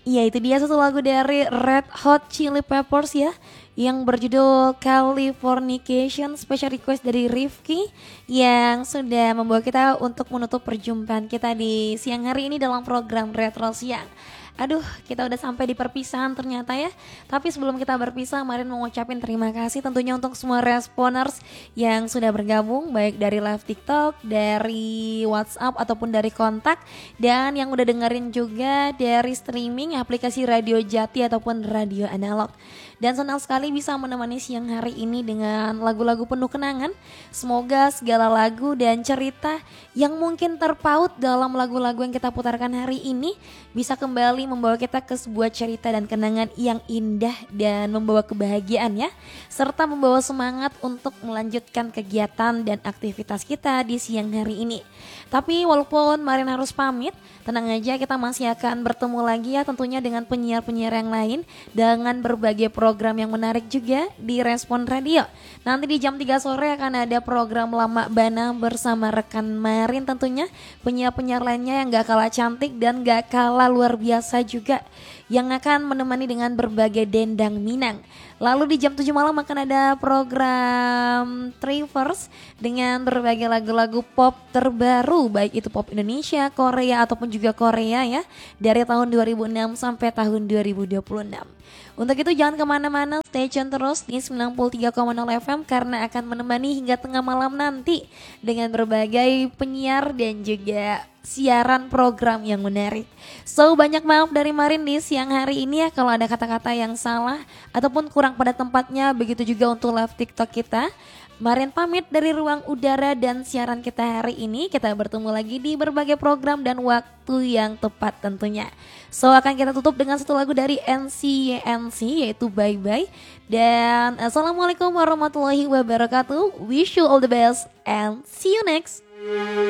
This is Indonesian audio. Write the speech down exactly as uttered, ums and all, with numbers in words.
Iya, itu dia satu lagu dari Red Hot Chili Peppers ya, yang berjudul Californication, special request dari Rifki yang sudah membawa kita untuk menutup perjumpaan kita di siang hari ini dalam program Retro Siang. Aduh, kita udah sampai di perpisahan ternyata ya. Tapi sebelum kita berpisah, Marin mau ngucapin terima kasih tentunya untuk semua responers yang sudah bergabung, baik dari live TikTok, dari WhatsApp ataupun dari kontak, dan yang udah dengerin juga dari streaming aplikasi Radio Jati ataupun radio analog. Dan senang sekali bisa menemani siang hari ini dengan lagu-lagu penuh kenangan. Semoga segala lagu dan cerita yang mungkin terpaut dalam lagu-lagu yang kita putarkan hari ini bisa kembali membawa kita ke sebuah cerita dan kenangan yang indah dan membawa kebahagiaan ya. Serta membawa semangat untuk melanjutkan kegiatan dan aktivitas kita di siang hari ini. Tapi walaupun Marin harus pamit, tenang aja, kita masih akan bertemu lagi ya tentunya dengan penyiar-penyiar yang lain dengan berbagai program yang menarik juga di Respon Radio. Nanti di jam tiga sore akan ada program Lama Bana bersama rekan Marin tentunya, penyiar-penyiar lainnya yang gak kalah cantik dan gak kalah luar biasa juga yang akan menemani dengan berbagai dendang Minang. Lalu di jam tujuh malam akan ada program Traverse dengan berbagai lagu-lagu pop terbaru, baik itu pop Indonesia, Korea ataupun juga Korea ya, dari tahun dua ribu enam sampai tahun dua ribu dua puluh enam. Untuk itu jangan kemana-mana, stay tune terus di sembilan puluh tiga koma nol F M karena akan menemani hingga tengah malam nanti dengan berbagai penyiar dan juga siaran program yang menarik. So, banyak maaf dari Marin di siang hari ini ya kalau ada kata-kata yang salah ataupun kurang pada tempatnya, begitu juga untuk live TikTok kita. Marin pamit dari ruang udara dan siaran kita hari ini. Kita bertemu lagi di berbagai program dan waktu yang tepat tentunya. So, akan kita tutup dengan satu lagu dari N C Y N C yaitu Bye Bye. Dan Assalamualaikum warahmatullahi wabarakatuh. Wish you all the best and see you next.